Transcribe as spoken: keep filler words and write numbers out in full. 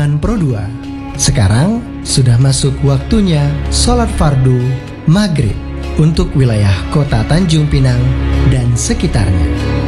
Pelabuhan Pro dua. Sekarang sudah masuk waktunya sholat fardu maghrib untuk wilayah kota Tanjung Pinang dan sekitarnya.